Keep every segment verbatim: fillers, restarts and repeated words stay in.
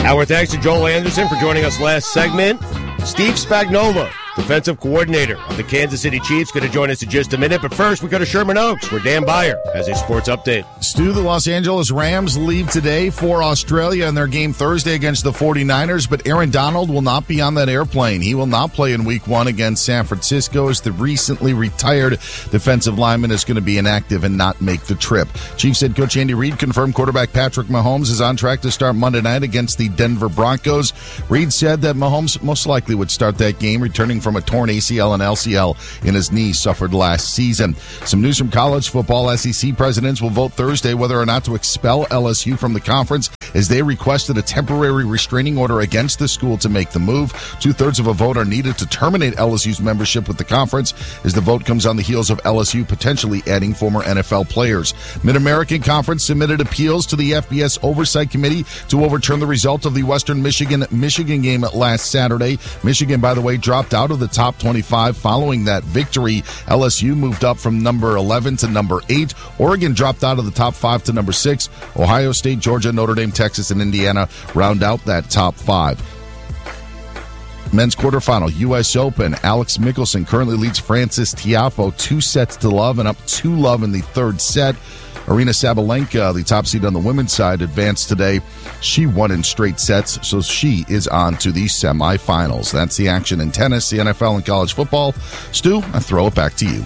Our thanks to Joel Anderson for joining us last segment. Steve Spagnuolo, defensive coordinator of the Kansas City Chiefs, going to join us in just a minute. But first, we go to Sherman Oaks, where Dan Beyer has a sports update. Stu, the Los Angeles Rams leave today for Australia in their game Thursday against the forty-niners, but Aaron Donald will not be on that airplane. He will not play in week one against San Francisco, as the recently retired defensive lineman is going to be inactive and not make the trip. Chiefs head coach Andy Reid confirmed quarterback Patrick Mahomes is on track to start Monday night against the Denver Broncos. Reid said that Mahomes most likely would start that game, returning from a torn A C L and L C L in his knee suffered last season. Some news from college football. S E C presidents will vote Thursday whether or not to expel L S U from the conference, as they requested a temporary restraining order against the school to make the move. Two-thirds of a vote are needed to terminate L S U's membership with the conference, as the vote comes on the heels of L S U potentially adding former N F L players. Mid-American Conference submitted appeals to the F B S Oversight Committee to overturn the result of the Western Michigan-Michigan game last Saturday. Michigan, by the way, dropped out of the top twenty-five following that victory. L S U moved up from number eleven to number eight. Oregon dropped out of the top five to number six. Ohio State, Georgia, Notre Dame, Texas, and Indiana round out that top five. Men's quarterfinal, U S Open. Alex Mickelson currently leads Francis Tiafoe two sets to love and up two love in the third set. Arina Sabalenka, the top seed on the women's side, advanced today. She won in straight sets, so she is on to the semifinals. That's the action in tennis, the N F L, and college football. Stu, I throw it back to you.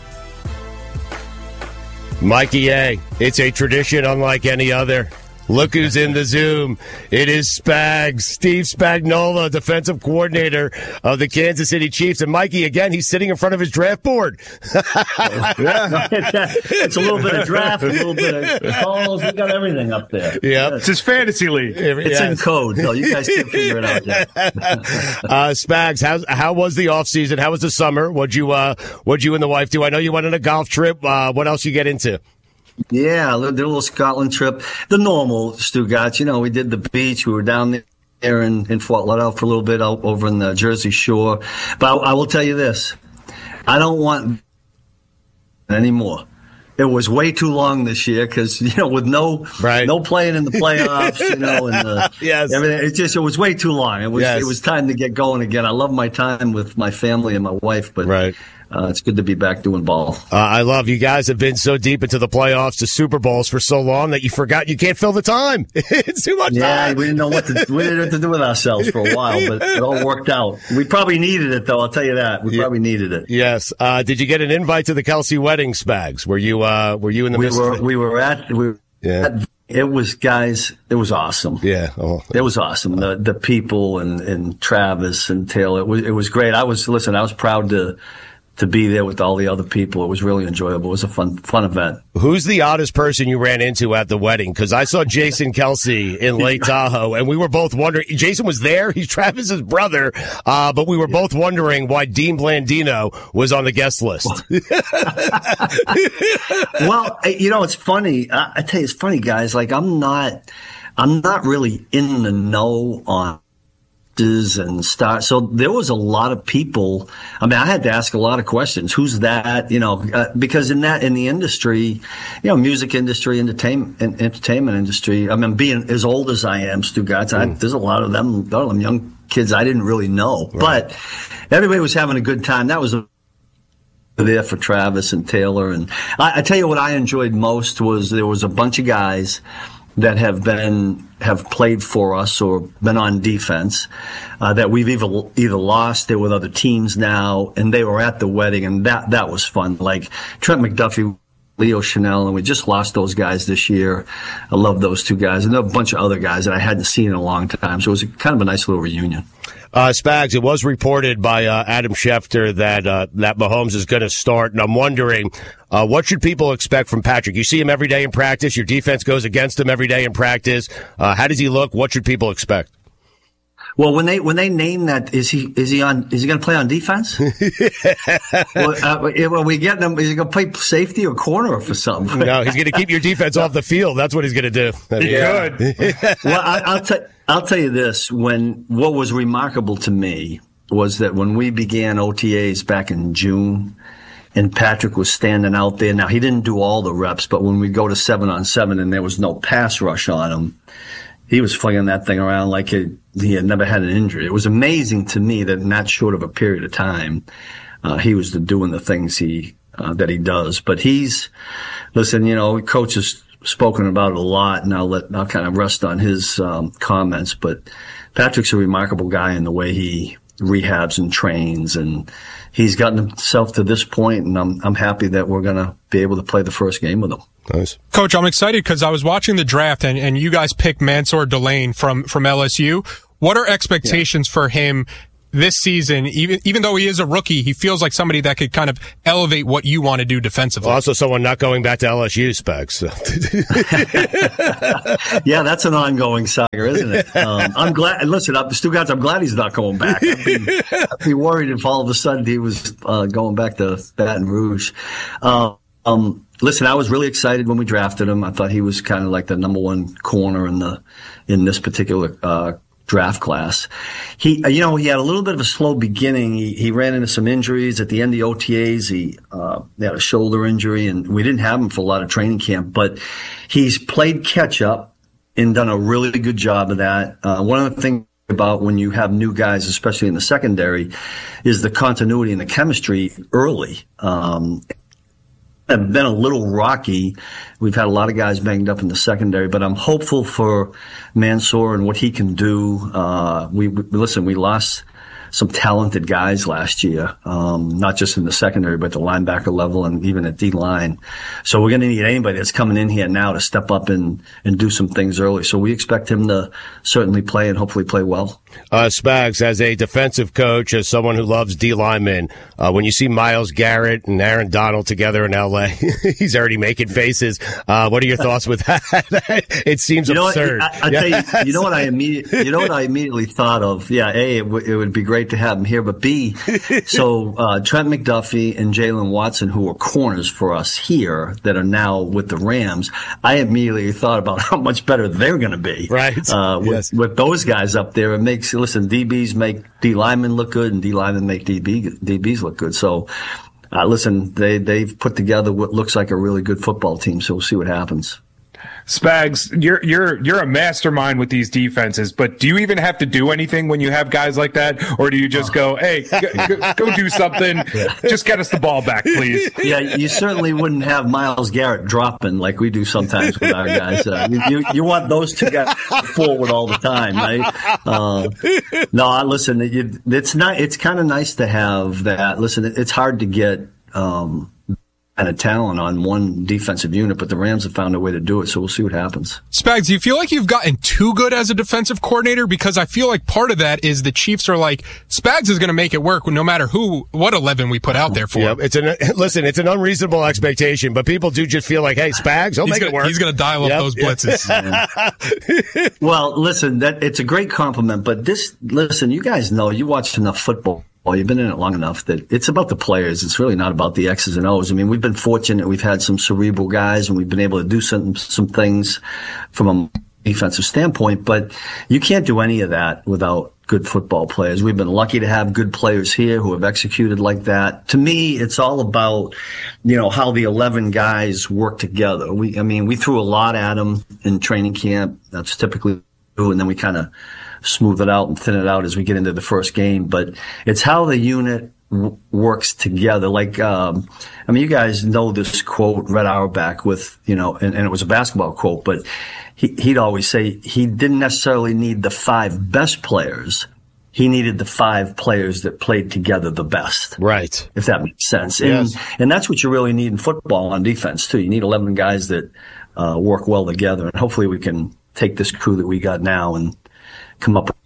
Mikey A., it's a tradition unlike any other. Look who's in the Zoom. It is Spags, Steve Spagnuolo, defensive coordinator of the Kansas City Chiefs. And Mikey, again, he's sitting in front of his draft board. Yeah. It's a little bit of draft, a little bit of calls. We got everything up there. Yeah, it's his fantasy league. It's yes. in code, though. You guys can't figure it out yet. uh, Spags, how how was the off season? How was the summer? What'd you uh, what'd you and the wife do? I know you went on a golf trip. Uh, what else you get into? Yeah, did a little Scotland trip. The normal, Stugatz. You know, we did the beach. We were down there in, in Fort Lauderdale for a little bit out over in the Jersey Shore. But I, I will tell you this. I don't want anymore. It was way too long this year because, you know, with no right. no playing in the playoffs, you know, and the, yes. everything, it just it was way too long. It was yes. it was time to get going again. I love my time with my family and my wife, but right. Uh, it's good to be back doing ball. Uh, I love you guys have been so deep into the playoffs, the Super Bowls for so long that you forgot you can't fill the time. It's too much yeah, time. we didn't know what to we didn't know what to do with ourselves for a while, but it all worked out. We probably needed it, though. I'll tell you that. We yeah. probably needed it. Yes. Uh, did you get an invite to the Kelsey wedding, Spags? Were you uh, were you in the we midst were of it? we were at we were yeah. at, it was guys. It was awesome. Yeah, oh. It was awesome. The the people and, and Travis and Taylor. It was it was great. I was listen. I was proud to. to be there with all the other people. It was really enjoyable. It was a fun, fun event. Who's the oddest person you ran into at the wedding? Because I saw Jason Kelsey in Lake Tahoe, and we were both wondering. Jason was there. He's Travis's brother, uh, but we were yeah. both wondering why Dean Blandino was on the guest list. Well, you know, it's funny. I, I tell you, it's funny, guys. Like, I'm not, I'm not really in the know on and start. So there was a lot of people. I mean, I had to ask a lot of questions. Who's that? You know, uh, because in that, in the industry, you know, music industry, entertainment, entertainment industry. I mean, being as old as I am, Stugatz, mm. there's a lot of them, a lot of them young kids I didn't really know, right. but everybody was having a good time. That was a there for Travis and Taylor. And I, I tell you what I enjoyed most was there was a bunch of guys that have been have played for us or been on defense uh, that we've either either lost. They're with other teams now, and they were at the wedding, and that that was fun. Like Trent McDuffie, Leo Chanel, and we just lost those guys this year. I love those two guys, and there are a bunch of other guys that I hadn't seen in a long time. So it was a, kind of a nice little reunion. Uh, Spags, it was reported by uh, Adam Schefter that uh, that Mahomes is going to start, and I'm wondering, uh, what should people expect from Patrick? You see him every day in practice. Your defense goes against him every day in practice. Uh, how does he look? What should people expect? Well, when they when they name that, is he is he on? Is he going to play on defense? well, uh, are we getting him? Is he going to play safety or corner for something? No, he's going to keep your defense off the field. That's what he's going to do. Yeah. Good. Well, I, I'll tell I'll tell you this. When what was remarkable to me was that when we began O T As back in June, and Patrick was standing out there. Now he didn't do all the reps, but when we go to seven on seven and there was no pass rush on him. he was flinging that thing around like it, he had never had an injury. It was amazing to me that in that short of a period of time, uh, he was doing the things he uh, that he does. But he's, listen, you know, coach has spoken about it a lot, and I'll let I'll kind of rest on his um, comments. But Patrick's a remarkable guy in the way he rehabs and trains, and he's gotten himself to this point, and I'm I'm happy that we're going to be able to play the first game with him. Nice. Coach, I'm excited because I was watching the draft, and, and you guys picked Mansour Delane from, from L S U. What are expectations yeah. for him this season? Even even though he is a rookie, he feels like somebody that could kind of elevate what you want to do defensively. Also, someone not going back to L S U, Specs. So. Yeah, that's an ongoing saga, isn't it? Um, I'm glad. Listen, I'm, Stu Gatz, I'm glad he's not going back. I'd be, I'd be worried if all of a sudden he was uh, going back to Baton Rouge. Uh, um, listen, I was really excited when we drafted him. I thought he was kind of like the number one corner in the in this particular uh draft class. He, you know, he had a little bit of a slow beginning. He, he ran into some injuries at the end of the O T As. He, uh, he had a shoulder injury, and we didn't have him for a lot of training camp, but he's played catch up and done a really good job of that. Uh, one of the things about when you have new guys, especially in the secondary, is the continuity and the chemistry early. Um, have been a little rocky. We've had a lot of guys banged up in the secondary, but I'm hopeful for Mansour and what he can do. Uh, we, we listen, we lost some talented guys last year, um, not just in the secondary, but the linebacker level and even at D-line. So we're going to need anybody that's coming in here now to step up and, and do some things early. So we expect him to certainly play and hopefully play well. Uh, Spags, as a defensive coach, as someone who loves D linemen, uh, when you see Myles Garrett and Aaron Donald together in L A, he's already making faces. Uh, what are your thoughts with that? It seems you know absurd. What, I, I tell you, you know what I immediately, you know what I immediately thought of? Yeah, A, it, w- it would be great to have him here, but B, so uh, Trent McDuffie and Jalen Watson, who are corners for us here that are now with the Rams, I immediately thought about how much better they're going to be. Right. Uh, with, yes. with those guys up there, it makes, listen, D Bs make D linemen look good, and D linemen make D B, D Bs look good. So, uh, listen, they, they've put together what looks like a really good football team, so we'll see what happens. Spags, you're you're you're a mastermind with these defenses, but do you even have to do anything when you have guys like that, or do you just go, "Hey, go, go do something, yeah. just get us the ball back, please"? Yeah, you certainly wouldn't have Myles Garrett dropping like we do sometimes with our guys. Uh, you, you you want those two guys forward all the time, right? Uh, no, listen, it, it's not. It's kind of nice to have that. Listen, it's hard to get. Um, and a talent on one defensive unit, but the Rams have found a way to do it, so we'll see what happens. Spags, do you feel like you've gotten too good as a defensive coordinator? Because I feel like part of that is the Chiefs are like, Spags is going to make it work no matter who, what eleven we put out there for. Yeah, it's an, listen, it's an unreasonable expectation, but people do just feel like, hey, Spags, he'll he's make gonna, it work. He's going to dial up yep, those blitzes. Yeah. Well, listen, that it's a great compliment, but this, listen, you guys know, you watch enough football. Well, you've been in it long enough that it's about the players. It's really not about the X's and O's. I mean, we've been fortunate. We've had some cerebral guys, and we've been able to do some some things from a defensive standpoint. But you can't do any of that without good football players. We've been lucky to have good players here who have executed like that. To me, it's all about, you know, how the eleven guys work together. We, I mean, we threw a lot at them in training camp. That's typically true, and then we kind of smooth it out and thin it out as we get into the first game. But it's how the unit w- works together. Like, um, I mean, you guys know this quote, Red Auerbach, with, you know, and, and it was a basketball quote, but he, he'd always say he didn't necessarily need the five best players. He needed the five players that played together the best. Right. If that makes sense. Yes. And, and that's what you really need in football on defense, too. You need eleven guys that uh, work well together. And hopefully we can take this crew that we got now and come up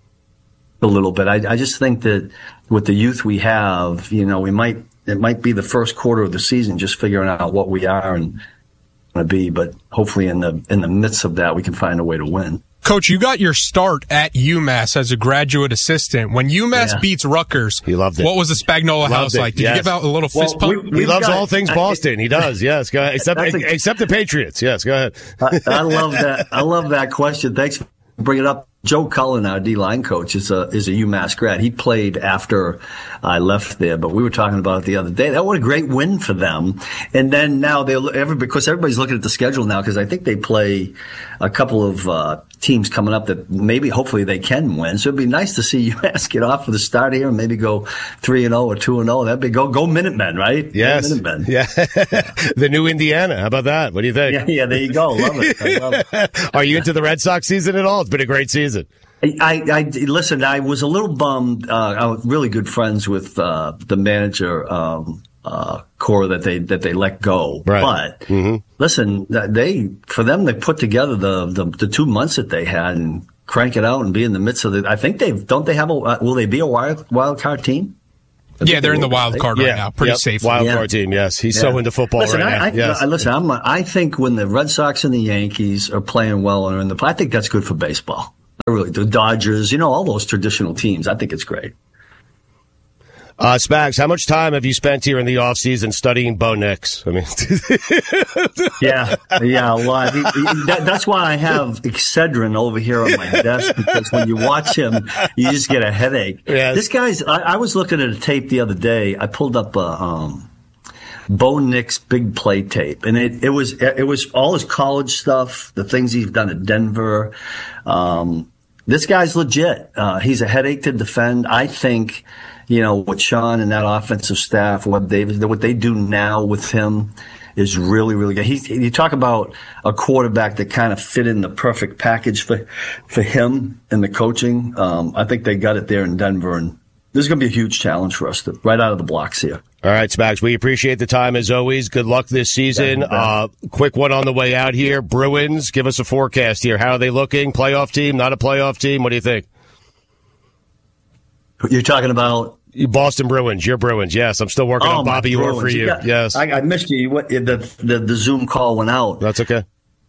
a little bit. I, I just think that with the youth we have, you know, we might, it might be the first quarter of the season just figuring out what we are and going to be, but hopefully in the, in the midst of that, we can find a way to win. Coach, you got your start at UMass as a graduate assistant. When UMass yeah. beats Rutgers, he loved it. What was the Spagnola loved house it. like? Did yes. you give out a little fist well, pump? We, he loves got, all things Boston. I, he does. Yes. Go ahead. Except, a, except the Patriots. Yes. Go ahead. I, I love that. I love that question. Thanks for bringing it up. Joe Cullen, our D-line coach, is a is a UMass grad. He played after I left there, but we were talking about it the other day. That was a great win for them. And then now they every because everybody's looking at the schedule now because I think they play a couple of uh, teams coming up that maybe hopefully they can win. So it'd be nice to see UMass get off for the start here and maybe go three and zero or two and zero. That'd be go go Minutemen, right? Yes, Minutemen. Yeah. The new Indiana. How about that? What do you think? Yeah, yeah. There you go. Love it. I love it. Are you into the Red Sox season at all? It's been a great season. I, I, I listen. I was a little bummed. Uh, I was really good friends with uh, the manager um, uh, core that they that they let go. Right. But mm-hmm. listen, they for them they put together the, the the two months that they had and crank it out and be in the midst of it. I think they don't they have a uh, will they be a wild wild card team? Yeah, they're in the wild card right yeah, now, pretty yep. safe. Wild yeah. card team, yes. He's yeah. so into football listen, right I, now. I, yes. I, listen, I'm, I think when the Red Sox and the Yankees are playing well and are in the, I think that's good for baseball. I really do. The Dodgers, you know, all those traditional teams. I think it's great. Uh, Spags, how much time have you spent here in the off season studying Bo Nix? I mean, yeah, yeah, a lot. He, he, that, that's why I have Excedrin over here on my desk because when you watch him, you just get a headache. Yes. This guy's. I, I was looking at a tape the other day. I pulled up a um, Bo Nix big play tape, and it, it was it was all his college stuff, the things he's done at Denver. Um, this guy's legit. Uh, he's a headache to defend. I think. You know, with Sean and that offensive staff, Webb Davis, what they do now with him is really, really good. He, you talk about a quarterback that kind of fit in the perfect package for for him and the coaching. Um, I think they got it there in Denver, and this is going to be a huge challenge for us to, right out of the blocks here. All right, Spags, we appreciate the time as always. Good luck this season. Uh, quick one on the way out here. Bruins, give us a forecast here. How are they looking? Playoff team, not a playoff team? What do you think? You're talking about Boston Bruins, your Bruins. Yes, I'm still working oh, on Bobby Orr for you. you got, yes, I, I missed you. What, the, the the Zoom call went out. That's okay.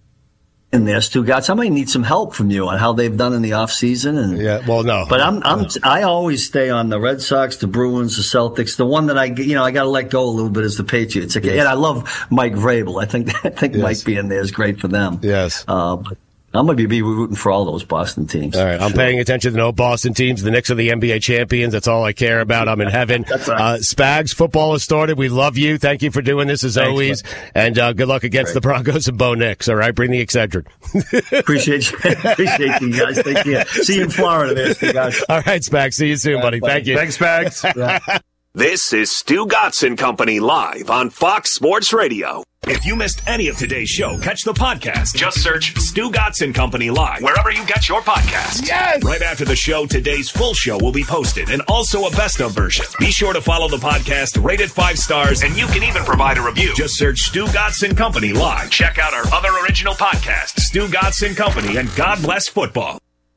And there's two guys. Somebody needs some help from you on how they've done in the off season. And yeah, well, no, but I'm I'm no. I always stay on the Red Sox, the Bruins, the Celtics. The one that I you know I got to let go a little bit is the Patriots. Okay, yes. And I love Mike Vrabel. I think I think yes. Mike being there is great for them. Yes. Uh, but I'm going to be rooting for all those Boston teams. All right. I'm sure. paying attention to no Boston teams. The Knicks are the N B A champions. That's all I care about. I'm in heaven. That's right. uh, Spags, football has started. We love you. Thank you for doing this as Thanks, always. man. And uh, good luck against Great. the Broncos and Bo Nix. All right. Bring the Excedrin. Appreciate you. Appreciate you guys. Thank you. See you in Florida there, Stu guys. All right, Spags. See you soon, right, buddy. buddy. Thank you. Thanks, Spags. Yeah. This is Stu Gotson Company live on Fox Sports Radio. If you missed any of today's show, catch the podcast. Just search Stu Gotson Company live wherever you get your podcasts. Yes! Right after the show, today's full show will be posted and also a best of version. Be sure to follow the podcast, rate it five stars, and you can even provide a review. Just search Stu Gotson Company live. Check out our other original podcasts, Stu Gotson Company and God Bless Football.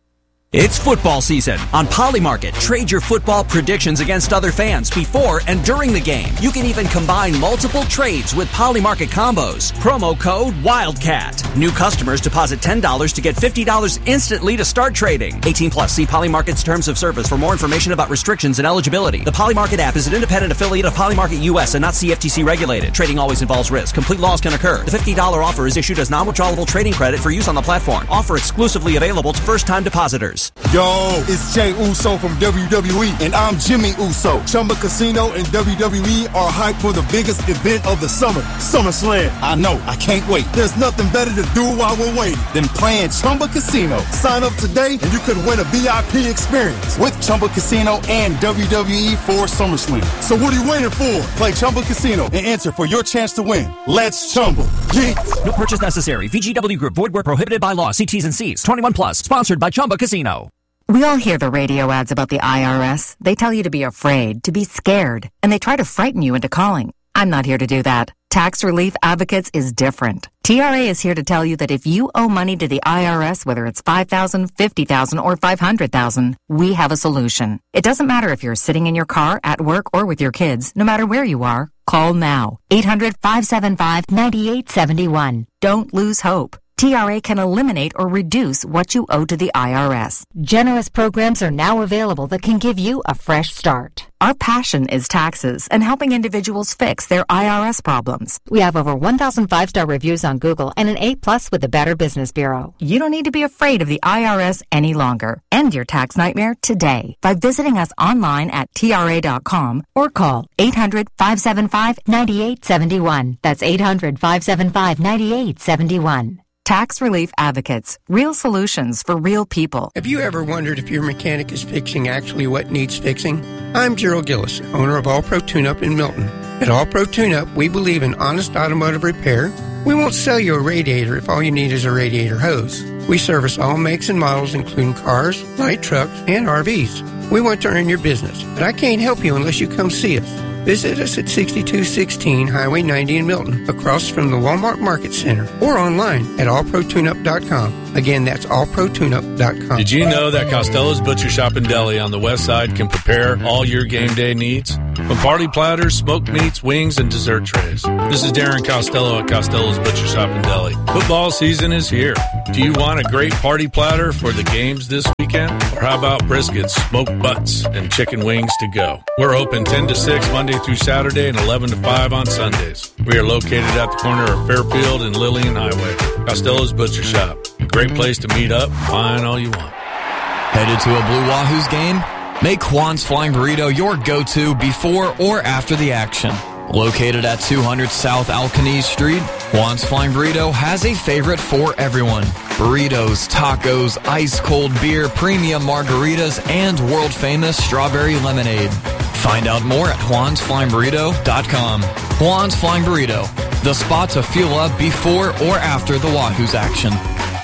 It's football season. On Polymarket, trade your football predictions against other fans before and during the game. You can even combine multiple trades with Polymarket combos. Promo code WILDCAT. New customers deposit ten dollars to get fifty dollars instantly to start trading. eighteen plus. See Polymarket's terms of service for more information about restrictions and eligibility. The Polymarket app is an independent affiliate of Polymarket U S and not C F T C regulated. Trading always involves risk. Complete loss can occur. The fifty dollars offer is issued as non-withdrawable trading credit for use on the platform. Offer exclusively available to first-time depositors. Yo, it's Jay Uso from W W E, and I'm Jimmy Uso. Chumba Casino and W W E are hyped for the biggest event of the summer, SummerSlam. I know, I can't wait. There's nothing better to do while we're waiting than playing Chumba Casino. Sign up today, and you could win a V I P experience with Chumba Casino and W W E for SummerSlam. So what are you waiting for? Play Chumba Casino and enter for your chance to win. Let's Chumba. Yeah. No purchase necessary. V G W Group. Void where prohibited by law. See T's and C's. twenty-one plus. Sponsored by Chumba Casino. We all hear the radio ads about the I R S. They tell you to be afraid, to be scared, and they try to frighten you into calling. I'm not here to do that. Tax Relief Advocates is different. T R A is here to tell you that if you owe money to the I R S, whether it's five thousand dollars, fifty thousand dollars, or five hundred thousand dollars, we have a solution. It doesn't matter if you're sitting in your car, at work, or with your kids. No matter where you are, call now. eight hundred, five seven five, nine eight seven one. Don't lose hope. T R A can eliminate or reduce what you owe to the I R S. Generous programs are now available that can give you a fresh start. Our passion is taxes and helping individuals fix their I R S problems. We have over one thousand five-star reviews on Google and an A plus with the Better Business Bureau. You don't need to be afraid of the I R S any longer. End your tax nightmare today by visiting us online at T R A dot com or call eight hundred, five seven five, nine eight seven one. That's eight hundred, five seven five, nine eight seven one. Tax Relief Advocates. Real solutions for real people. Have you ever wondered if your mechanic is fixing actually what needs fixing? I'm Gerald Gillis, owner of All Pro Tune-Up in Milton. At All Pro Tune-Up, we believe in honest automotive repair. We won't sell you a radiator if all you need is a radiator hose. We service all makes and models, including cars, light trucks, and R Vs. We want to earn your business, but I can't help you unless you come see us. Visit us at sixty-two sixteen Highway ninety in Milton, across from the Walmart Market Center, or online at all pro tune up dot com. Again, that's all pro tune up dot com. Did you know that Costello's Butcher Shop and Deli on the west side can prepare all your game day needs? From party platters, smoked meats, wings, and dessert trays. This is Darren Costello at Costello's Butcher Shop and Deli. Football season is here. Do you want a great party platter for the games this weekend? Or how about briskets, smoked butts, and chicken wings to go? We're open ten to six Monday through Saturday and eleven to five on Sundays. We are located at the corner of Fairfield and Lillian Highway. Costello's Butcher Shop. A great place to meet up, find all you want. Headed to a Blue Wahoos game? Make Juan's Flying Burrito your go-to before or after the action. Located at two hundred South Alcanese Street, Juan's Flying Burrito has a favorite for everyone. Burritos, tacos, ice-cold beer, premium margaritas, and world-famous strawberry lemonade. Find out more at juans flying burrito dot com. Juan's Flying Burrito, the spot to fuel up before or after the Wahoos action.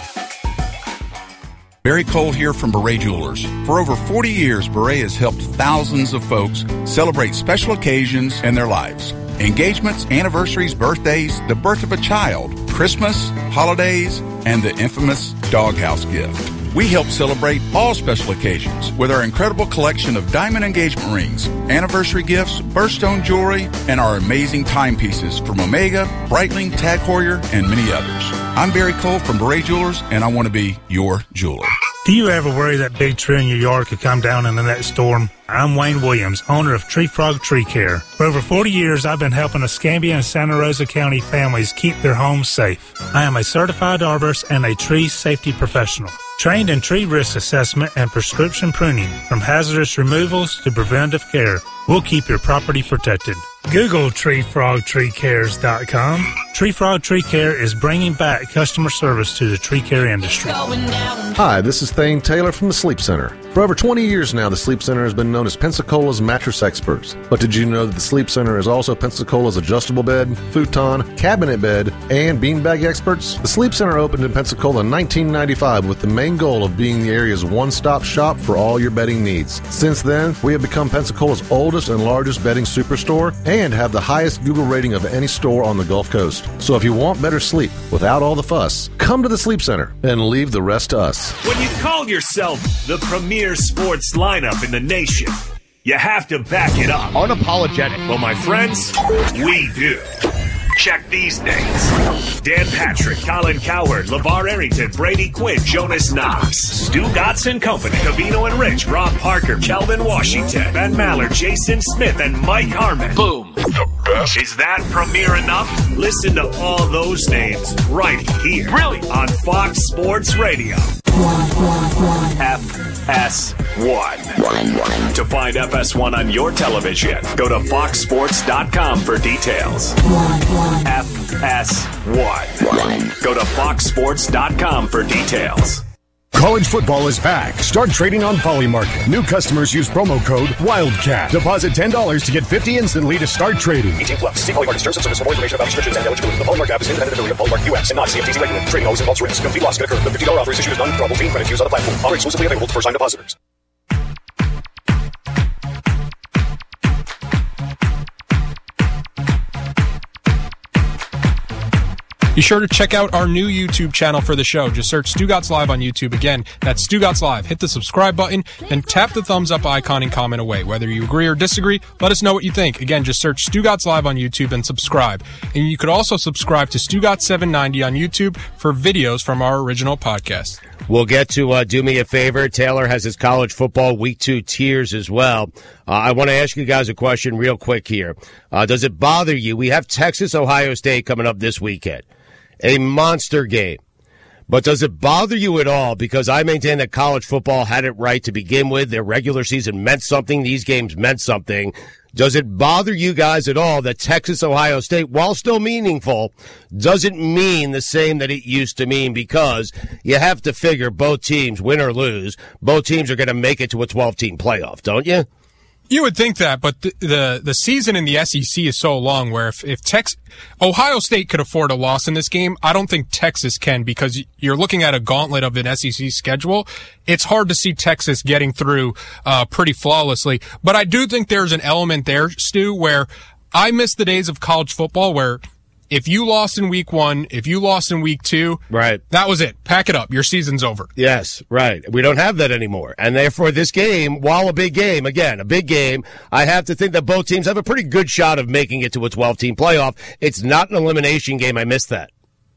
Barry Cole here from Beret Jewelers. For over forty years, Beret has helped thousands of folks celebrate special occasions in their lives. Engagements, anniversaries, birthdays, the birth of a child, Christmas, holidays, and the infamous doghouse gift. We help celebrate all special occasions with our incredible collection of diamond engagement rings, anniversary gifts, birthstone jewelry, and our amazing timepieces from Omega, Breitling, Tag Heuer, and many others. I'm Barry Cole from Beret Jewelers, and I want to be your jeweler. Do you ever worry that big tree in your yard could come down in the next storm? I'm Wayne Williams, owner of Tree Frog Tree Care. For over forty years, I've been helping Escambia and Santa Rosa County families keep their homes safe. I am a certified arborist and a tree safety professional, trained in tree risk assessment and prescription pruning, from hazardous removals to preventive care. We'll keep your property protected. Google tree frog tree cares dot com. Tree Frog Tree Care is bringing back customer service to the tree care industry. Hi, this is Thane Taylor from the Sleep Center. For over twenty years now, the Sleep Center has been known as Pensacola's mattress experts. But did you know that the Sleep Center is also Pensacola's adjustable bed, futon, cabinet bed, and beanbag experts? The Sleep Center opened in Pensacola in nineteen ninety-five with the main goal of being the area's one-stop shop for all your bedding needs. Since then, we have become Pensacola's oldest and largest bedding superstore and have the highest Google rating of any store on the Gulf Coast. So if you want better sleep without all the fuss, come to the Sleep Center and leave the rest to us. When you call yourself the premier sports lineup in the nation, you have to back it up. Unapologetic. Well, my friends, we do. Check these names: Dan Patrick, Colin Cowherd, LeVar Arrington, Brady Quinn, Jonas Knox, Stu Gotts Company, Cavino and Rich, Rob Parker, Kelvin Washington, Ben Maller, Jason Smith, and Mike Harmon. Boom. The best. Is that premier enough? Listen to all those names right here. Really? On Fox Sports Radio. F S one. To find F S one on your television, go to fox sports dot com for details. F S one. Go to fox sports dot com for details. College football is back. Start trading on Polymarket. New customers use promo code WILDCAT. Deposit ten dollars to get fifty dollars instantly to start trading. eighteen plus. See Polymarket terms and service for more information about restrictions and eligibility. The Polymarket app is independent affiliate of Polymarket U S and not C F T C regulated. Trading always involves risk. Complete loss can occur. The fifty dollars offer is issued as non-withdrawable fee and credit used on the platform. Offer exclusively available to first-time depositors. Be sure to check out our new YouTube channel for the show. Just search Stugotz Live on YouTube. Again, that's Stugotz Live. Hit the subscribe button and tap the thumbs up icon and comment away. Whether you agree or disagree, let us know what you think. Again, just search Stugotz Live on YouTube and subscribe. And you could also subscribe to Stugotz seven ninety on YouTube for videos from our original podcast. We'll get to uh, Do Me a Favor. Taylor has his college football week two tiers as well. Uh, I want to ask you guys a question real quick here. Uh, does it bother you? We have Texas, Ohio State coming up this weekend. A monster game. But does it bother you at all? Because I maintain that college football had it right to begin with. Their regular season meant something. These games meant something. Does it bother you guys at all that Texas, Ohio State, while still meaningful, doesn't mean the same that it used to mean? Because you have to figure both teams, win or lose, both teams are going to make it to a twelve-team playoff, don't you? You would think that, but the, the the season in the S E C is so long where if, if Tex, Ohio State could afford a loss in this game, I don't think Texas can, because you're looking at a gauntlet of an S E C schedule. It's hard to see Texas getting through uh pretty flawlessly. But I do think there's an element there, Stu, where I miss the days of college football where if you lost in week one, if you lost in week two, right, that was it. Pack it up. Your season's over. Yes, right. We don't have that anymore. And therefore, this game, while a big game, again, a big game, I have to think that both teams have a pretty good shot of making it to a twelve-team playoff. It's not an elimination game. I missed that.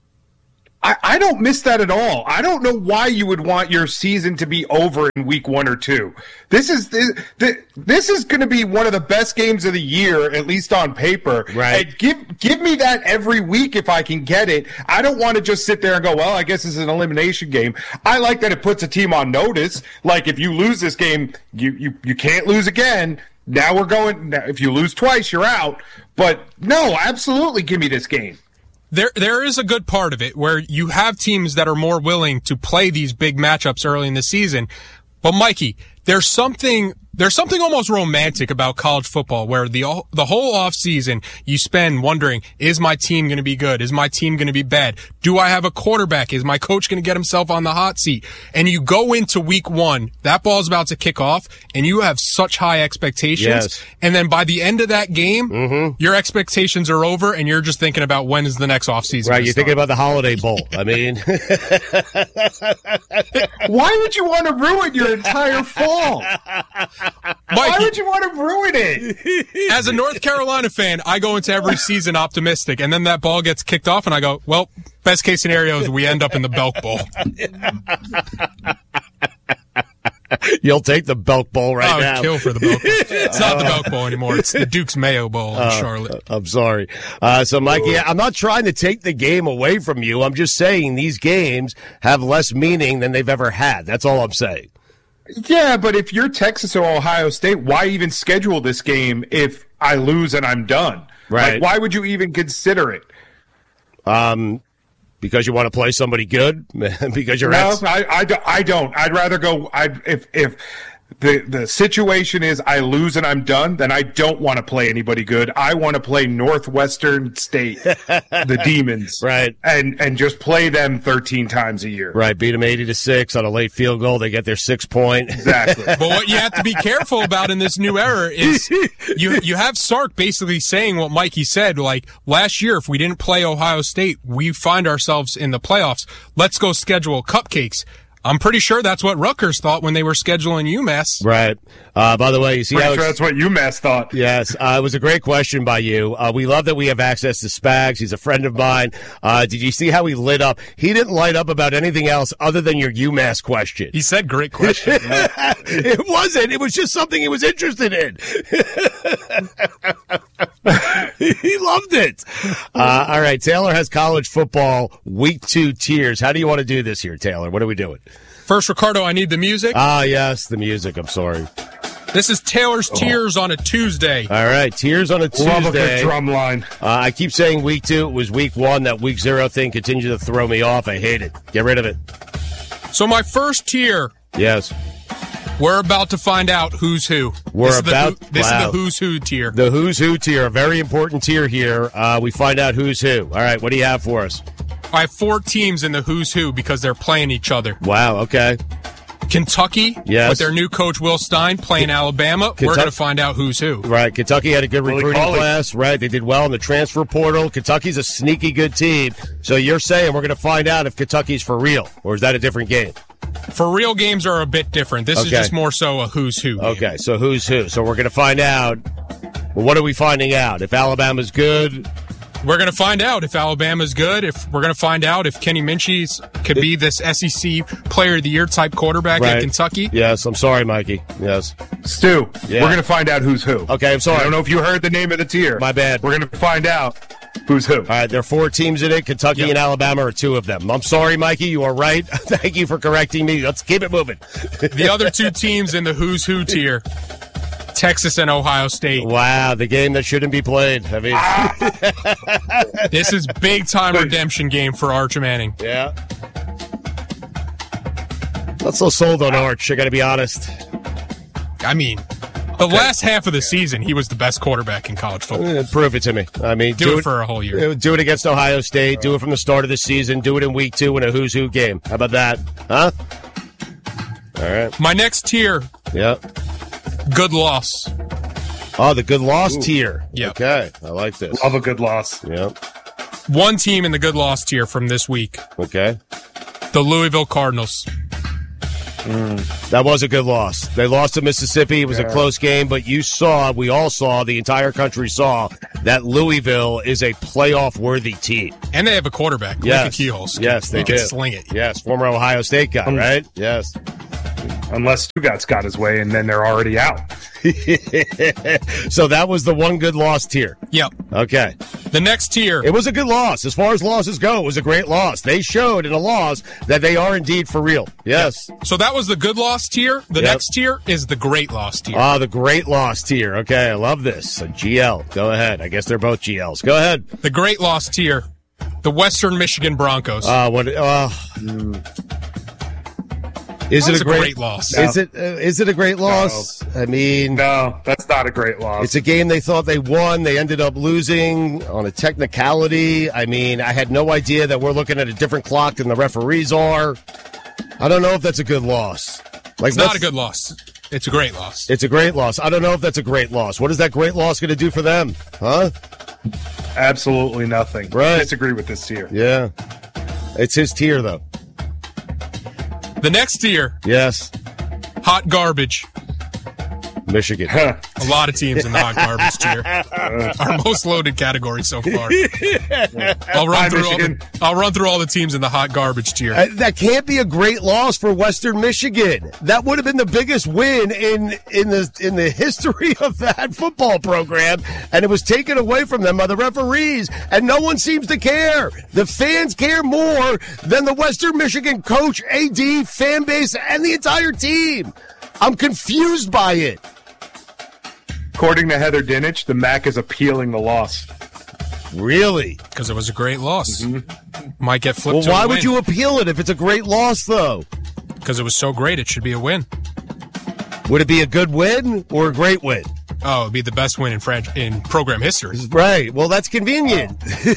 I, I don't miss that at all. I don't know why you would want your season to be over in week one or two. This is this, this is going to be one of the best games of the year, at least on paper. Right. And give give me that every week if I can get it. I don't want to just sit there and go, well, I guess this is an elimination game. I like that it puts a team on notice. Like if you lose this game, you you, you can't lose again. Now we're going. If you lose twice, you're out. But no, absolutely, give me this game. There, there is a good part of it where you have teams that are more willing to play these big matchups early in the season. But Mikey, there's something, there's something almost romantic about college football where the, the whole off season you spend wondering, is my team going to be good? Is my team going to be bad? Do I have a quarterback? Is my coach going to get himself on the hot seat? And you go into week one, that ball's about to kick off and you have such high expectations. Yes. And then by the end of that game, mm-hmm. your expectations are over and you're just thinking about when is the next off season. Right. You're thinking about the Holiday Bowl. I mean, why would you want to ruin your entire fall? Why would you want to ruin it? As a North Carolina fan, I go into every season optimistic, and then that ball gets kicked off, and I go, well, best case scenario is we end up in the Belk Bowl. You'll take the Belk Bowl right I would now. kill for the Belk Bowl. It's not the Belk Bowl anymore. It's the Duke's Mayo Bowl in uh, Charlotte. I'm sorry. Uh, so, Mikey, I'm not trying to take the game away from you. I'm just saying these games have less meaning than they've ever had. That's all I'm saying. Yeah, but if you're Texas or Ohio State, why even schedule this game if I lose and I'm done? Right. Like, why would you even consider it? Um, because you want to play somebody good? Because you're no, at... I, I, I don't. I'd rather go. I if if the the situation is I lose and I'm done, then I don't want to play anybody good. I want to play Northwestern State, the Demons, right, and and just play them thirteen times a year. Right, beat them eighty to six on a late field goal. They get their six point. Exactly. But what you have to be careful about in this new era is you you have Sark basically saying what Mikey said. Like last year, if we didn't play Ohio State, we find ourselves in the playoffs. Let's go schedule cupcakes. I'm pretty sure that's what Rutgers thought when they were scheduling UMass. Right. Uh, by the way, you see pretty how sure that's what UMass thought. Yes. Uh, it was a great question by you. Uh, we love that we have access to Spags. He's a friend of mine. Uh, did you see how he lit up? He didn't light up about anything else other than your UMass question. He said great question. It wasn't. It was just something he was interested in. He loved it. Uh, all right. Taylor has college football week two tiers. How do you want to do this here, Taylor? What are we doing? First, Ricardo, I need the music. Ah, yes, the music. I'm sorry. This is Taylor's oh. Tiers on a Tuesday. All right, Tiers on a Tuesday. Love a good drum line. Uh, I keep saying week two. It was week one. That week zero thing continues to throw me off. I hate it. Get rid of it. So my first tier. Yes. We're about to find out who's who. We're this about. Is the, this wow. is the who's who tier. The who's who tier. A very important tier here. Uh, we find out who's who. All right, what do you have for us? I have four teams in the who's who because they're playing each other. Wow, okay. Kentucky, yes. with their new coach, Will Stein, playing K- Alabama. Kentucky. We're going to find out who's who. Right. Kentucky had a good recruiting class. Right. They did well in the transfer portal. Kentucky's a sneaky good team. So you're saying we're going to find out if Kentucky's for real, or is that a different game? For real games are a bit different. This okay. is just more so a who's who game. Okay, so who's who. So we're going to find out. Well, what are we finding out? If Alabama's good? We're going to find out if Alabama's good. If we're going to find out if Kenny Minchie could be this S E C Player of the Year type quarterback right. at Kentucky. Yes, I'm sorry, Mikey. Yes. Stu, yeah. we're going to find out who's who. Okay, I'm sorry. I don't know if you heard the name of the tier. My bad. We're going to find out who's who. All right, there are four teams in it. Kentucky yep. and Alabama are two of them. I'm sorry, Mikey. You are right. Thank you for correcting me. Let's keep it moving. The other two teams in the who's who tier, Texas and Ohio State. Wow, the game that shouldn't be played. I mean, ah. This is big-time redemption game for Arch Manning. Yeah. Not so sold on Arch, I got to be honest. I mean, the okay. last half of the season, he was the best quarterback in college football. Uh, prove it to me. I mean, do, do it, it for a whole year. Do it against Ohio State. Do it from the start of the season. Do it in week two in a who's who game. How about that? Huh? All right. My next tier. Yep. Good loss. Oh, the good loss Ooh. tier. Yeah. Okay. I like this. Love a good loss. Yep. One team in the good loss tier from this week. Okay. The Louisville Cardinals. Mm. That was a good loss. They lost to Mississippi. It was yeah. a close game, but you saw, we all saw, the entire country saw that Louisville is a playoff-worthy team. And they have a quarterback, yes. Micah Kehols. Yes, they he do. can sling it. Yes, former Ohio State guy, um, right? Yes. Unless Stugatz got his way, and then they're already out. So that was the one good loss tier. Yep. Okay. The next tier. It was a good loss. As far as losses go, it was a great loss. They showed in a loss that they are indeed for real. Yes. Yep. So that was the good loss tier. The yep. next tier is the great loss tier. Ah, the great loss tier. Okay, I love this. A G L. Go ahead. I guess they're both G Ls. Go ahead. The great loss tier. The Western Michigan Broncos. Uh, what? Uh, mm. Is That's it a great, a great loss? Is no. it? Uh, is it a great loss? No. I mean, no, that's not a great loss. It's a game they thought they won. They ended up losing on a technicality. I mean, I had no idea that we're looking at a different clock than the referees are. I don't know if that's a good loss. Like, it's not a good loss. It's a great loss. It's a great loss. I don't know if that's a great loss. What is that great loss going to do for them? Huh? Absolutely nothing. Right. I disagree with this tier. Yeah. It's his tier, though. The next tier. Yes. Hot garbage. Michigan. A lot of teams in the hot garbage tier. Our most loaded category so far. I'll run Hi, through Michigan. all the, I'll run through all the teams in the hot garbage tier. Uh, that can't be a great loss for Western Michigan. That would have been the biggest win in in the in the history of that football program, and it was taken away from them by the referees, and no one seems to care. The fans care more than the Western Michigan coach, A D, fan base, and the entire team. I'm confused by it. According to Heather Dinich, the M A C is appealing the loss. Really? Because it was a great loss. Mm-hmm. Might get flipped Well, to why a would win. you appeal it if it's a great loss, though? Because it was so great, it should be a win. Would it be a good win or a great win? Oh, it'd be the best win in French, in program history. Right. Well, that's convenient. Oh.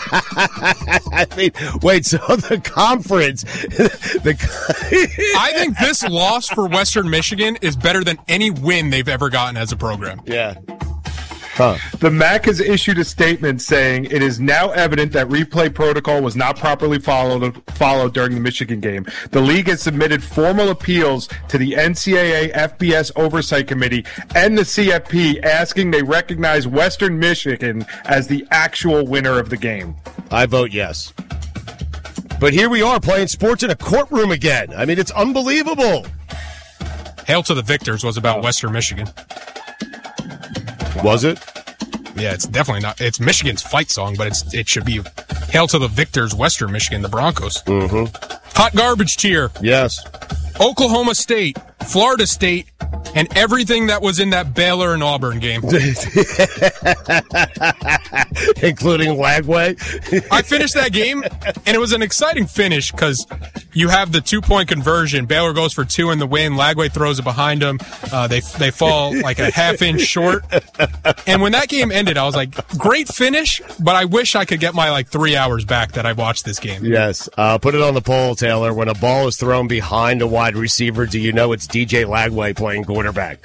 I mean, wait, so the conference... the I think this loss for Western Michigan is better than any win they've ever gotten as a program. Yeah. Huh. The M A C has issued a statement saying it is now evident that replay protocol was not properly followed followed during the Michigan game. The league has submitted formal appeals to the N C double A F B S Oversight Committee and the C F P asking they recognize Western Michigan as the actual winner of the game. I vote yes. But here we are playing sports in a courtroom again. I mean, it's unbelievable. Hail to the Victors was about Western Michigan. Was it? Yeah, it's definitely not. It's Michigan's fight song, but it's it should be Hail to the Victors, Western Michigan, the Broncos. Mm-hmm. Hot garbage tier. Yes. Oklahoma State, Florida State, and everything that was in that Baylor and Auburn game. Including Lagway. I finished that game, and it was an exciting finish because you have the two-point conversion. Baylor goes for two in the win. Lagway throws it behind him. Uh, they they fall like a half inch short. And when that game ended, I was like, great finish, but I wish I could get my like three hours back that I watched this game. Yes. Uh, put it on the poll, Taylor. When a ball is thrown behind a wide receiver, do you know it's D J Lagway playing quarterback?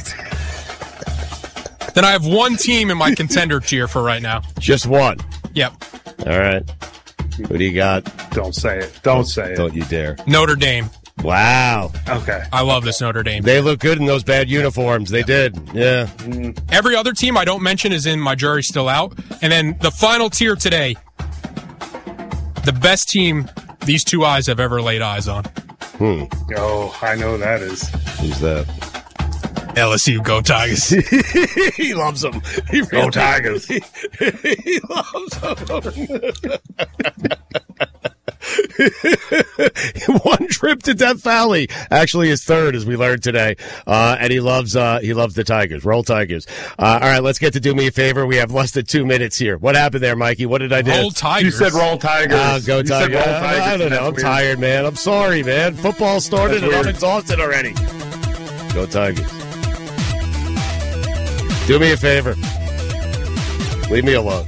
Then I have one team in my contender tier for right now. Just one? Yep. All right. Who do you got? Don't say it. Don't, don't say it. Don't you dare. Notre Dame. Wow. Okay. I love this Notre Dame. They look good in those bad uniforms. They did. Yeah. Every other team I don't mention is in my jury still out. And then the final tier today, the best team these two eyes have ever laid eyes on. Hmm. Oh, I know that is. Who's that? L S U, go Tigers. He loves them. He really, go Tigers. He, he loves them. One trip to Death Valley, actually his third, as we learned today, uh, and he loves uh, he loves the Tigers. Roll Tigers. Uh, all right, let's get to do me a favor. We have less than two minutes here. What happened there, Mikey? What did I do? Roll Tigers. You said roll Tigers. Uh, go you Tigers. Said roll Tigers. I don't know. I'm weird. tired, man. I'm sorry, man. Football started and I'm exhausted already. Go Tigers. Do me a favor. Leave me alone.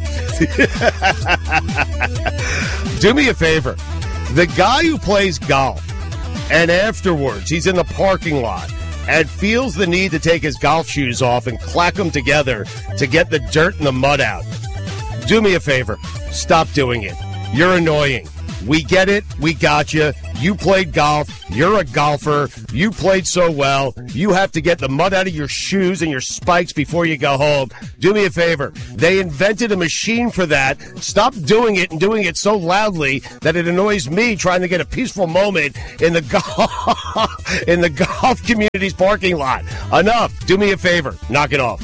Do me a favor. The guy who plays golf and afterwards he's in the parking lot and feels the need to take his golf shoes off and clack them together to get the dirt and the mud out. Do me a favor. Stop doing it. You're annoying. We get it. We got you. You played golf. You're a golfer. You played so well. You have to get the mud out of your shoes and your spikes before you go home. Do me a favor. They invented a machine for that. Stop doing it and doing it so loudly that it annoys me trying to get a peaceful moment in the golf in the golf community's parking lot. Enough. Do me a favor. Knock it off.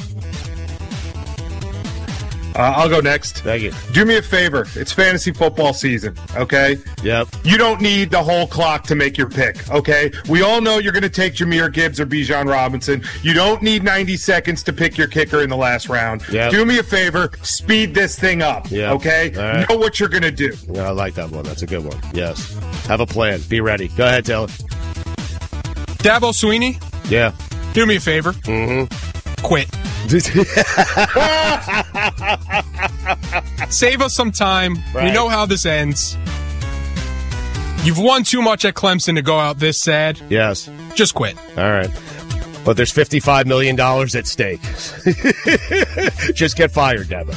Uh, I'll go next. Thank you. Do me a favor. It's fantasy football season, okay? Yep. You don't need the whole clock to make your pick, okay? We all know you're going to take Jahmyr Gibbs or Bijan Robinson. You don't need ninety seconds to pick your kicker in the last round. Yep. Do me a favor. Speed this thing up, Yep. okay? Right. Know what you're going to do. Yeah, I like that one. That's a good one. Yes. Have a plan. Be ready. Go ahead, Taylor. Dabo Sweeney, Yeah. do me a favor. Mm-hmm. Quit. Save us some time. Right. We know how this ends. You've won too much at Clemson to go out this sad. Yes. Just quit. All right. But there's fifty-five million dollars at stake. Just get fired, Devin.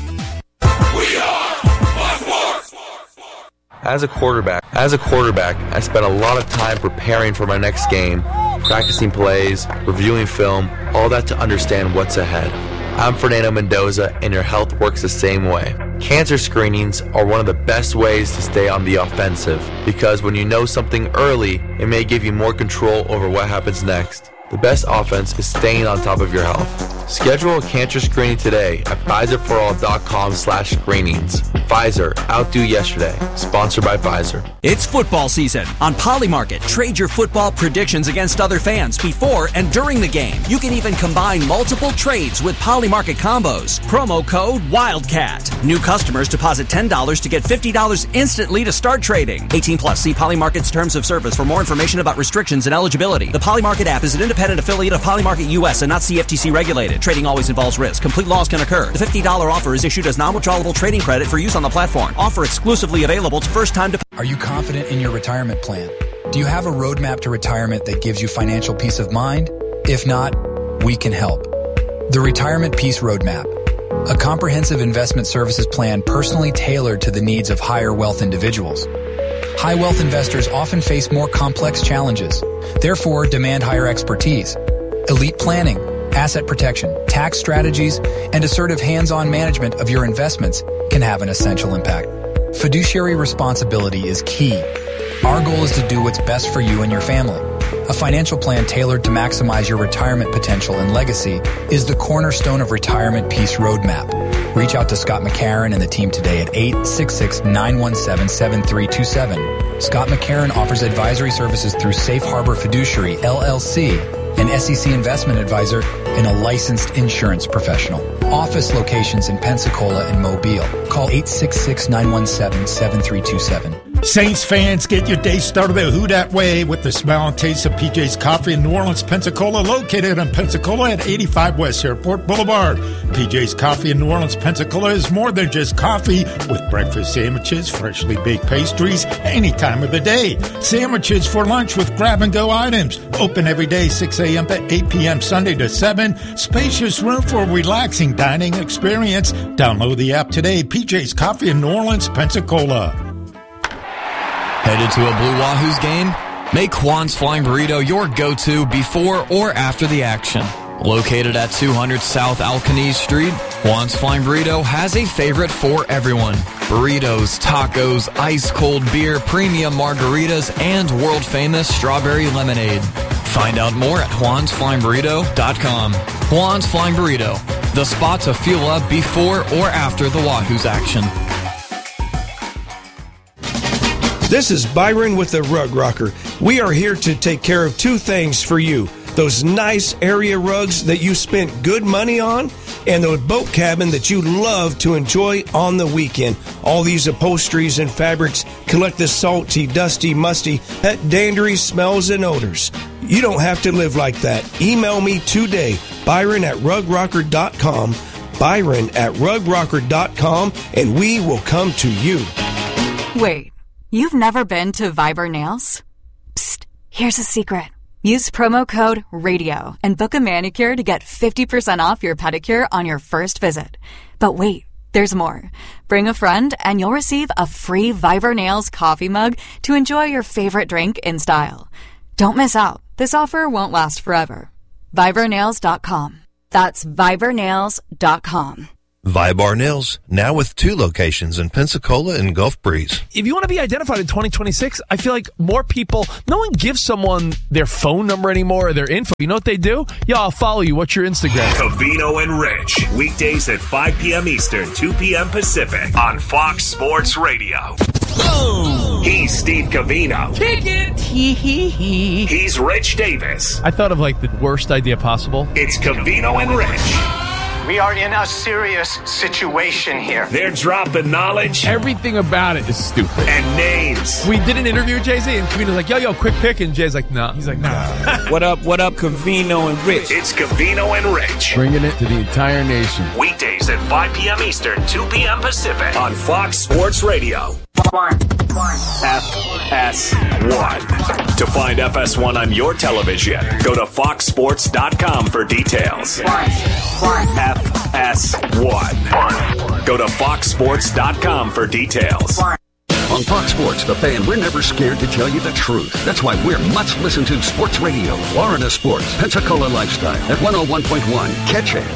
As a quarterback, as a quarterback, I spent a lot of time preparing for my next game, practicing plays, reviewing film, all that to understand what's ahead. I'm Fernando Mendoza, and your health works the same way. Cancer screenings are one of the best ways to stay on the offensive, because when you know something early, it may give you more control over what happens next. The best offense is staying on top of your health. Schedule a cancer screening today at Pfizer for all dot com slash screenings. Pfizer, outdo yesterday. Sponsored by Pfizer. It's football season. On Polymarket, trade your football predictions against other fans before and during the game. You can even combine multiple trades with Polymarket combos. Promo code WILDCAT. New customers deposit ten dollars to get fifty dollars instantly to start trading. eighteen plus. See Polymarket's terms of service for more information about restrictions and eligibility. The Polymarket app is an independent affiliate of Polymarket U S and not C F T C regulated. Trading always involves risk. Complete loss can occur. The fifty dollars offer is issued as non-withdrawable trading credit for use on the platform. Offer exclusively available to first-time depositors. Are you confident in your retirement plan? Do you have a roadmap to retirement that gives you financial peace of mind? If not, we can help. The Retirement Peace Roadmap, a comprehensive investment services plan personally tailored to the needs of higher wealth individuals. High wealth investors often face more complex challenges, therefore demand higher expertise. Elite planning, asset protection, tax strategies, and assertive hands-on management of your investments can have an essential impact. Fiduciary responsibility is key. Our goal is to do what's best for you and your family. A financial plan tailored to maximize your retirement potential and legacy is the cornerstone of Retirement Peace Roadmap. Reach out to Scott McCarron and the team today at eight six six, nine one seven, seven three two seven. Scott McCarron offers advisory services through Safe Harbor Fiduciary, L L C, an S E C investment advisor, and a licensed insurance professional. Office locations in Pensacola and Mobile. Call eight six six, nine one seven, seven three two seven. Saints fans, get your day started the Who Dat way with the smell and taste of P J's Coffee in New Orleans, Pensacola, located in Pensacola at eighty-five West Airport Boulevard. P J's Coffee in New Orleans, Pensacola is more than just coffee, with breakfast sandwiches, freshly baked pastries, any time of the day. Sandwiches for lunch with grab-and-go items. Open every day, six a.m. to eight p.m., Sunday to seven. Spacious room for a relaxing dining experience. Download the app today. P J's Coffee in New Orleans, Pensacola. Headed to a Blue Wahoos game? Make Juan's Flying Burrito your go-to before or after the action. Located at two hundred South Alcanese Street, Juan's Flying Burrito has a favorite for everyone. Burritos, tacos, ice-cold beer, premium margaritas, and world-famous strawberry lemonade. Find out more at juans flying burrito dot com. Juan's Flying Burrito, the spot to fuel up before or after the Wahoos action. This is Byron with the Rug Rocker. We are here to take care of two things for you. Those nice area rugs that you spent good money on, and the boat cabin that you love to enjoy on the weekend. All these upholsteries and fabrics collect the salty, dusty, musty, pet dandery smells and odors. You don't have to live like that. Email me today, Byron at rug rocker dot com, Byron at rug rocker dot com, and we will come to you. Wait, you've never been to Viber Nails? Psst, here's a secret. Use promo code RADIO and book a manicure to get fifty percent off your pedicure on your first visit. But wait, there's more. Bring a friend and you'll receive a free Viber Nails coffee mug to enjoy your favorite drink in style. Don't miss out. This offer won't last forever. Viber Nails dot com. That's Viber Nails dot com. Vibar Nails, now with two locations in Pensacola and Gulf Breeze. If you want to be identified in twenty twenty-six, I feel like more people, no one gives someone their phone number anymore or their info. You know what they do? Yo, I'll follow you. What's your Instagram? Covino and Rich, weekdays at five p.m. Eastern, two p.m. Pacific on Fox Sports Radio. Oh. He's Steve Covino. Kick it. Hee hee hee. He's Rich Davis. I thought of like the worst idea possible. It's Covino and Rich. We are in a serious situation here. They're dropping knowledge. Everything about it is stupid. And names. We did an interview with Jay-Z, and Covino's like, yo, yo, quick pick. And Jay's like, no. Nah. He's like, nah. What up, what up, Covino and Rich? It's Covino and Rich. Bringing it to the entire nation. Weekdays at five p.m. Eastern, two p.m. Pacific on Fox Sports Radio. F S one. To find F S one on your television, go to fox sports dot com for details. F S one. Go to fox sports dot com for details. On Fox Sports, the fan, we're never scared to tell you the truth. That's why we're much listened to Sports Radio, Florida Sports, Pensacola Lifestyle at one oh one point one. Catch it.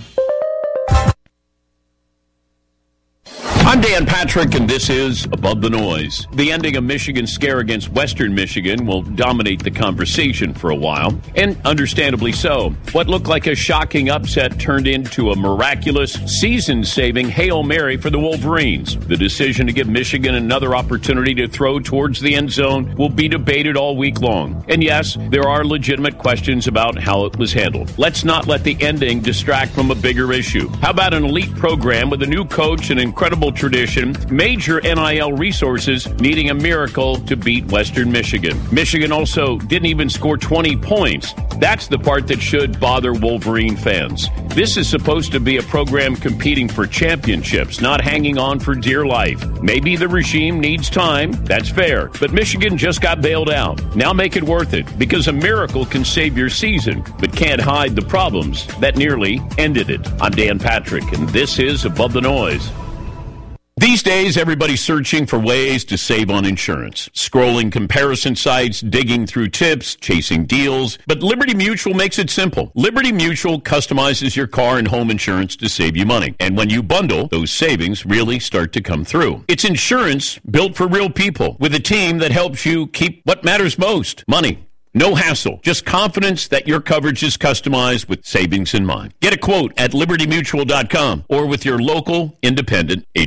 I'm Dan Patrick, and this is Above the Noise. The ending of Michigan's scare against Western Michigan will dominate the conversation for a while, and understandably so. What looked like a shocking upset turned into a miraculous, season-saving Hail Mary for the Wolverines. The decision to give Michigan another opportunity to throw towards the end zone will be debated all week long. And yes, there are legitimate questions about how it was handled. Let's not let the ending distract from a bigger issue. How about an elite program with a new coach and incredible tradition, major N I L resources, needing a miracle to beat Western Michigan? Michigan also didn't even score twenty points. That's the part that should bother Wolverine fans. This is supposed to be a program competing for championships, not hanging on for dear life. Maybe the regime needs time, that's fair, but Michigan just got bailed out. Now make it worth it, because a miracle can save your season, but can't hide the problems that nearly ended it. I'm Dan Patrick, and this is Above the Noise. These days, everybody's searching for ways to save on insurance. Scrolling comparison sites, digging through tips, chasing deals. But Liberty Mutual makes it simple. Liberty Mutual customizes your car and home insurance to save you money. And when you bundle, those savings really start to come through. It's insurance built for real people, with a team that helps you keep what matters most, money. No hassle, just confidence that your coverage is customized with savings in mind. Get a quote at liberty mutual dot com or with your local independent agent.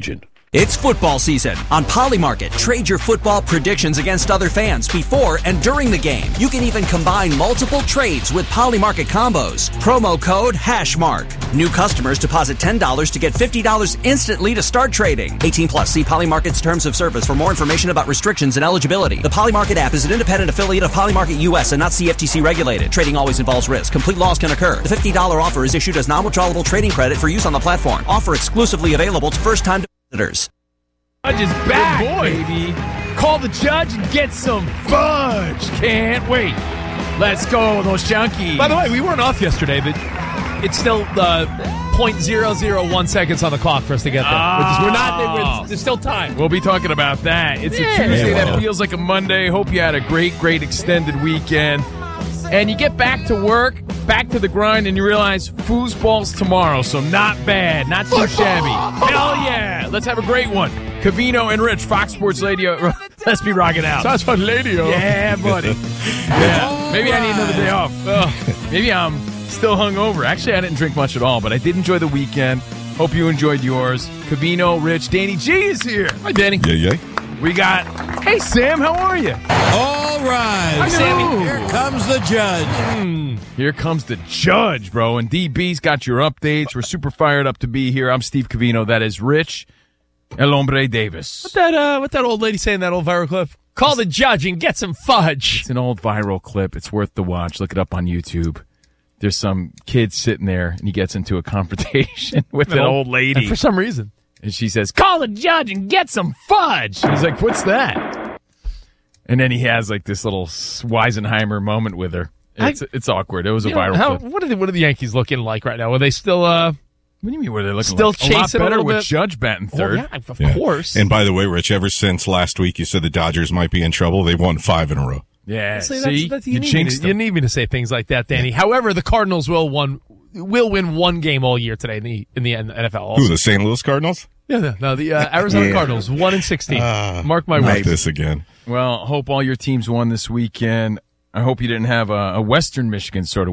It's football season. On Polymarket, trade your football predictions against other fans before and during the game. You can even combine multiple trades with Polymarket combos. Promo code HASHMARK. New customers deposit ten dollars to get fifty dollars instantly to start trading. eighteen plus. See Polymarket's terms of service for more information about restrictions and eligibility. The Polymarket app is an independent affiliate of Polymarket U S and not C F T C regulated. Trading always involves risk. Complete loss can occur. The fifty dollars offer is issued as non-withdrawable trading credit for use on the platform. Offer exclusively available to first-time visitors. Judge is back, baby. Call the judge and get some fudge. Can't wait. Let's go, those junkies. By the way, we weren't off yesterday, but it's still uh, zero point zero zero one seconds on the clock for us to get there. Oh. Which is, we're not. We're, there's still time. We'll be talking about that. It's Yeah. a Tuesday Yeah, that well. feels like a Monday. Hope you had a great, great extended weekend. And you get back to work, back to the grind, and you realize foosball's tomorrow, so not bad, not too shabby. Hell yeah! Let's have a great one. Cavino and Rich, Fox Sports Radio. Let's be rocking out. Sounds fun, radio. Yeah, buddy. Yeah. Maybe I need another day off. Ugh. Maybe I'm still hungover. Actually, I didn't drink much at all, but I did enjoy the weekend. Hope you enjoyed yours. Cavino, Rich, Danny G is here. Hi, Danny. Yeah, yeah. We got, hey, Sam, how are you? All right. Hi, Sammy. Here comes the judge. Mm, here comes the judge, bro. And D B's got your updates. We're super fired up to be here. I'm Steve Cavino. That is Rich El Hombre Davis. What that? Uh, what that old lady saying? That old viral clip. Call the judge and get some fudge. It's an old viral clip. It's worth the watch. Look it up on YouTube. There's some kid sitting there, and he gets into a confrontation with an old lady. And for some reason. And she says, call the judge and get some fudge. He's like, what's that? And then he has like this little Weisenheimer moment with her. It's, I, it's awkward. It was a viral know, how, clip. What are, the, what are the Yankees looking like right now? Are they still... Uh, What do you mean? Were they looking still like? chasing a lot better a with bit? Judge batting third? Well, yeah, of Yeah. course. And by the way, Rich, ever since last week you said the Dodgers might be in trouble, they've won five in a row. Yeah, See, see, that's, that's, you, you, need me jinxed to, you them. need me to say things like that, Danny. However, the Cardinals will one will win one game all year today in the in the N F L. Also. Who, the Saint Louis Cardinals? Yeah, no, no the uh, Arizona Yeah. Cardinals, one and sixteen. Uh, Mark my not words. this again. Well, hope all your teams won this weekend. I hope you didn't have a, a Western Michigan sort of